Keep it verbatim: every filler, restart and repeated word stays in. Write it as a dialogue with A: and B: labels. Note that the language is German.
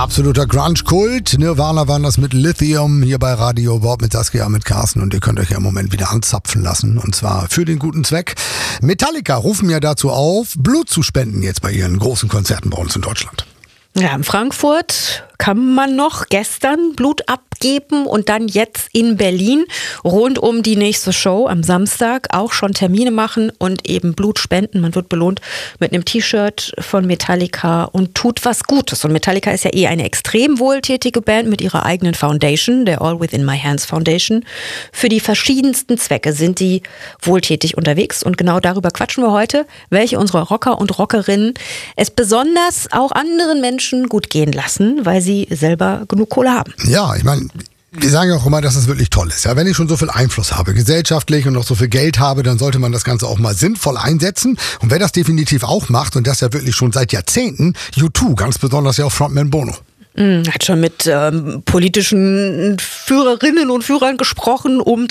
A: Absoluter Grunge-Kult. Nirvana waren das mit Lithium hier bei Radio Bob mit Saskia, mit Carsten, und ihr könnt euch ja im Moment wieder anzapfen lassen, und zwar für den guten Zweck. Metallica rufen ja dazu auf, Blut zu spenden jetzt bei ihren großen Konzerten bei uns in Deutschland.
B: Ja, in Frankfurt kann man noch gestern Blut abgeben und dann jetzt in Berlin rund um die nächste Show am Samstag auch schon Termine machen und eben Blut spenden. Man wird belohnt mit einem T-Shirt von Metallica und tut was Gutes. Und Metallica ist ja eh eine extrem wohltätige Band mit ihrer eigenen Foundation, der All Within My Hands Foundation. Für die verschiedensten Zwecke sind die wohltätig unterwegs und genau darüber quatschen wir heute, welche unserer Rocker und Rockerinnen es besonders auch anderen Menschen gut gehen lassen, weil sie selber genug Kohle haben.
A: Ja, ich meine, wir sagen ja auch immer, dass es wirklich toll ist. Ja, wenn ich schon so viel Einfluss habe, gesellschaftlich, und noch so viel Geld habe, dann sollte man das Ganze auch mal sinnvoll einsetzen. Und wer das definitiv auch macht, und das ja wirklich schon seit Jahrzehnten, U zwei, ganz besonders ja auch Frontman Bono.
B: Hat schon mit ähm, politischen Führerinnen und Führern gesprochen, um